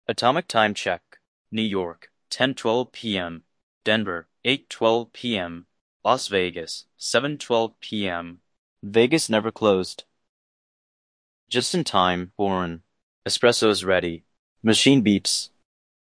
Atomic time check. New York, 10:12 p.m. Denver, 8:12 p.m. Las Vegas, 7:12 p.m. Vegas never closed. Just in time, Warren. Espresso's ready. Machine beeps.